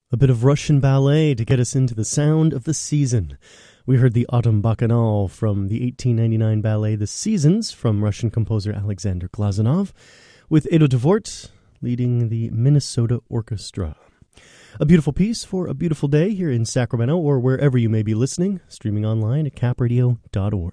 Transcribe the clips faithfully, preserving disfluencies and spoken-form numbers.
A bit of Russian ballet to get us into the sound of the season. We heard the Autumn Bacchanal from the eighteen ninety-nine ballet The Seasons from Russian composer Alexander Glazunov, with Edo Dvort leading the Minnesota Orchestra. A beautiful piece for a beautiful day here in Sacramento or wherever you may be listening, streaming online at cap radio dot org.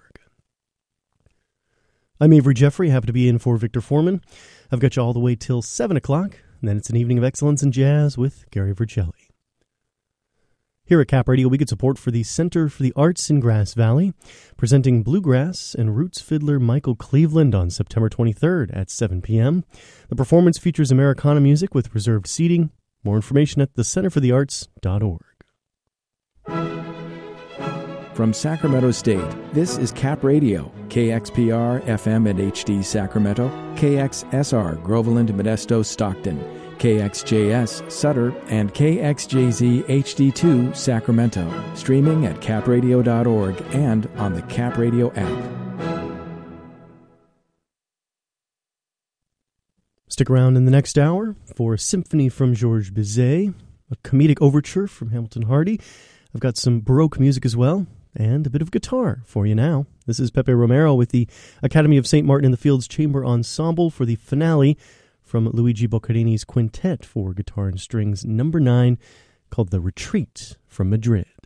I'm Avery Jeffrey, happy to be in for Victor Foreman. I've got you all the way till seven o'clock, and then it's an evening of excellence in jazz with Gary Vergelli. Here at Cap Radio, we get support for the Center for the Arts in Grass Valley, presenting bluegrass and roots fiddler Michael Cleveland on September twenty-third at seven p.m. The performance features Americana music with reserved seating. More information at the center for the arts dot org. From Sacramento State, this is Cap Radio, K X P R F M and H D Sacramento, K X S R Groveland, Modesto, Stockton, K X J S Sutter, and K X J Z H D two Sacramento. Streaming at cap radio dot org and on the Cap Radio app. Stick around in the next hour for a symphony from Georges Bizet, a comedic overture from Hamilton Hardy. I've got some Baroque music as well, and a bit of guitar for you now. This is Pepe Romero with the Academy of Saint Martin in the Fields Chamber Ensemble for the finale from Luigi Boccherini's Quintet for Guitar and Strings number nine, called The Retreat from Madrid.